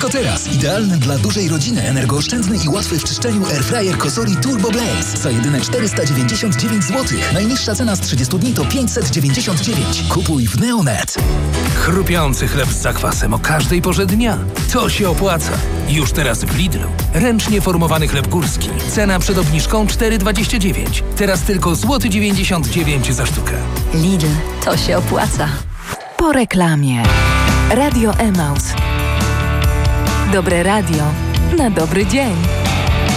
Tylko teraz. Idealny dla dużej rodziny, energooszczędny i łatwy w czyszczeniu airfryer Cosori Turbo Blaze. Za jedyne 499 zł. Najniższa cena z 30 dni to 599. Kupuj w Neonet. Chrupiący chleb z zakwasem o każdej porze dnia. To się opłaca. Już teraz w Lidlu. Ręcznie formowany chleb górski. Cena przed obniżką 4,29. Teraz tylko złoty 99 za sztukę. Lidl, to się opłaca. Po reklamie. Radio Emaus. Dobre radio na dobry dzień.